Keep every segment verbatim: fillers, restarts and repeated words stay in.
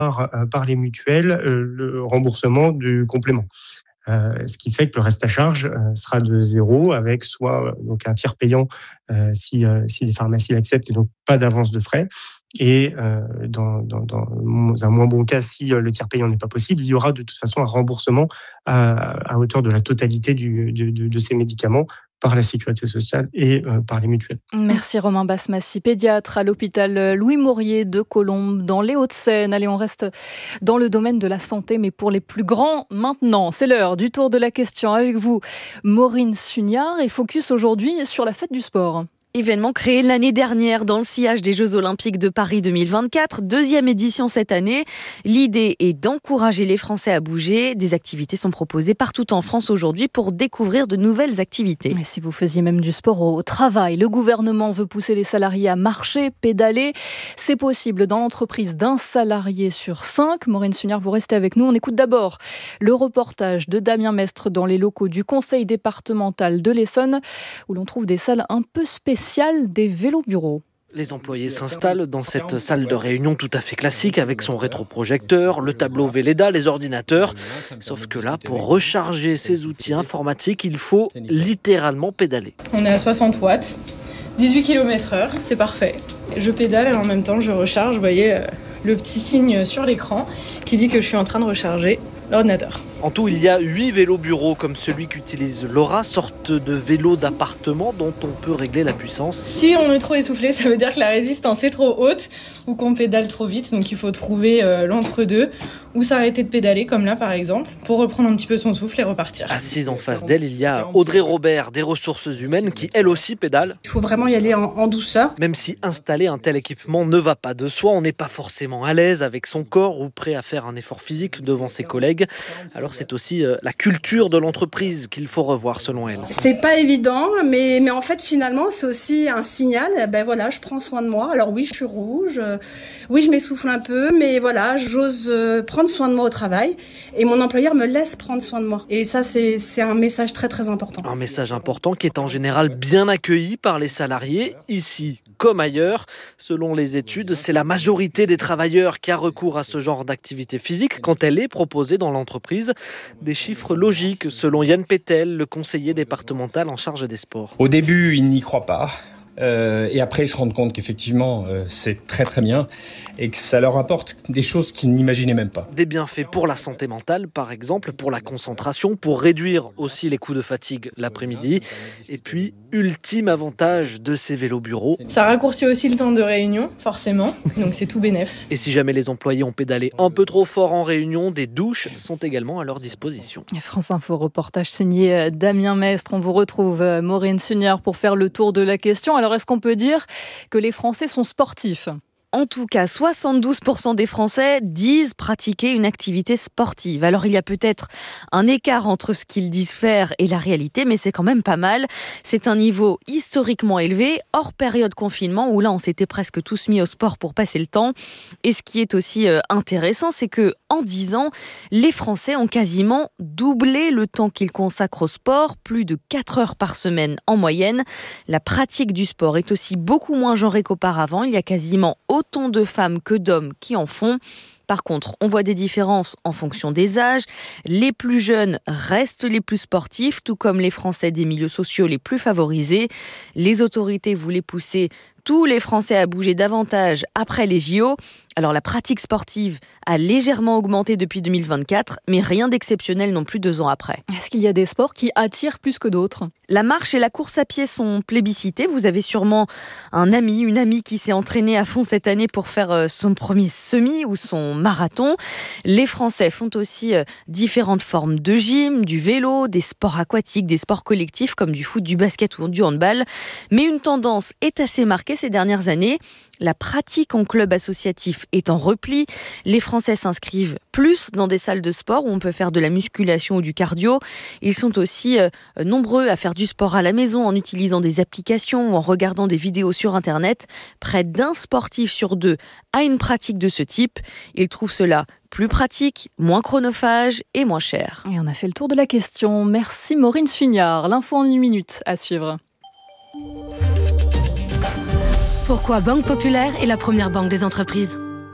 euh, par les mutuelles euh, le remboursement du complément. Euh, ce qui fait que le reste à charge euh, sera de zéro, avec soit euh, donc un tiers payant euh, si, euh, si les pharmacies l'acceptent, et donc pas d'avance de frais. Et euh, dans, dans, dans un moins bon cas, si euh, le tiers payant n'est pas possible, il y aura de toute façon un remboursement à, à hauteur de la totalité du, de, de, de ces médicaments par la sécurité sociale et euh, par les mutuelles. Merci Romain Basmassi, pédiatre à l'hôpital Louis-Maurier de Colombes dans les Hauts-de-Seine. Allez, on reste dans le domaine de la santé, mais pour les plus grands maintenant. C'est l'heure du tour de la question avec vous, Maureen Sugnard, et focus aujourd'hui sur la fête du sport. Événement créé l'année dernière dans le sillage des Jeux Olympiques de Paris deux mille vingt-quatre, deuxième édition cette année. L'idée est d'encourager les Français à bouger. Des activités sont proposées partout en France aujourd'hui pour découvrir de nouvelles activités. Et si vous faisiez même du sport au travail, le gouvernement veut pousser les salariés à marcher, pédaler. C'est possible dans l'entreprise d'un salarié sur cinq. Maureen Sugnard, vous restez avec nous. On écoute d'abord le reportage de Damien Mestre dans les locaux du conseil départemental de l'Essonne, où l'on trouve des salles un peu spéciales, des vélos-bureaux. Les employés s'installent dans cette salle de réunion tout à fait classique avec son rétroprojecteur, le tableau Velleda, les ordinateurs. Sauf que là, pour recharger ces outils informatiques, il faut littéralement pédaler. On est à soixante watts, dix-huit kilomètres heure, c'est parfait. Je pédale et en même temps je recharge. Vous voyez euh, le petit signe sur l'écran qui dit que je suis en train de recharger l'ordinateur. En tout, il y a huit vélos bureaux comme celui qu'utilise Laura, sorte de vélo d'appartement dont on peut régler la puissance. Si on est trop essoufflé, ça veut dire que la résistance est trop haute ou qu'on pédale trop vite. Donc il faut trouver euh, l'entre-deux ou s'arrêter de pédaler, comme là par exemple, pour reprendre un petit peu son souffle et repartir. Assise en face d'elle, il y a Audrey Robert des ressources humaines qui elle aussi pédale. Il faut vraiment y aller en, en douceur. Même si installer un tel équipement ne va pas de soi, on n'est pas forcément à l'aise avec son corps ou prêt à faire un effort physique devant ses collègues. Alors c'est aussi euh, la culture de l'entreprise qu'il faut revoir selon elle. C'est pas évident, mais, mais en fait finalement c'est aussi un signal. Ben voilà, je prends soin de moi. Alors oui, je suis rouge, euh, oui je m'essouffle un peu, mais voilà, j'ose euh, prendre soin de moi au travail et mon employeur me laisse prendre soin de moi. Et ça c'est, c'est un message très très important. Un message important qui est en général bien accueilli par les salariés, ici comme ailleurs. Selon les études, c'est la majorité des travailleurs qui a recours à ce genre d'activité physique quand elle est proposée dans l'entreprise. Des chiffres logiques selon Yann Pétel, le conseiller départemental en charge des sports. Au début, ils n'y croient pas. Euh, et après, ils se rendent compte qu'effectivement, euh, c'est très très bien et que ça leur apporte des choses qu'ils n'imaginaient même pas. Des bienfaits pour la santé mentale, par exemple, pour la concentration, pour réduire aussi les coups de fatigue l'après-midi. Et puis, ultime avantage de ces vélos bureaux. Ça raccourcit aussi le temps de réunion, forcément, donc c'est tout bénef. Et si jamais les employés ont pédalé un peu trop fort en réunion, des douches sont également à leur disposition. France Info, reportage signé Damien Mestre. On vous retrouve, Maureen Sugnard, pour faire le tour de la question. Alors, est-ce qu'on peut dire que les Français sont sportifs ? En tout cas, soixante-douze pour cent des Français disent pratiquer une activité sportive. Alors, il y a peut-être un écart entre ce qu'ils disent faire et la réalité, mais c'est quand même pas mal. C'est un niveau historiquement élevé, hors période confinement, où là, on s'était presque tous mis au sport pour passer le temps. Et ce qui est aussi intéressant, c'est que en dix ans, les Français ont quasiment doublé le temps qu'ils consacrent au sport, plus de quatre heures par semaine en moyenne. La pratique du sport est aussi beaucoup moins genrée qu'auparavant. Il y a quasiment autant de femmes que d'hommes qui en font. Par contre, on voit des différences en fonction des âges. Les plus jeunes restent les plus sportifs, tout comme les Français des milieux sociaux les plus favorisés. Les autorités voulaient pousser tous les Français à bouger davantage après les J O. Alors la pratique sportive a légèrement augmenté depuis deux mille vingt-quatre, mais rien d'exceptionnel non plus deux ans après. Est-ce qu'il y a des sports qui attirent plus que d'autres ? La marche et la course à pied sont plébiscités. Vous avez sûrement un ami, une amie qui s'est entraînée à fond cette année pour faire son premier semi ou son marathon. Les Français font aussi différentes formes de gym, du vélo, des sports aquatiques, des sports collectifs comme du foot, du basket ou du handball. Mais une tendance est assez marquée ces dernières années. La pratique en club associatif est en repli. Les Français s'inscrivent plus dans des salles de sport où on peut faire de la musculation ou du cardio. Ils sont aussi euh, nombreux à faire du sport à la maison en utilisant des applications ou en regardant des vidéos sur Internet. Près d'un sportif sur deux a une pratique de ce type. Ils trouvent cela plus pratique, moins chronophage et moins cher. Et on a fait le tour de la question. Merci Maureen Sugnard. L'info en une minute à suivre. Pourquoi Banque Populaire est la première banque des entreprises ?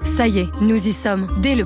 Ça y est, nous y sommes. Dès le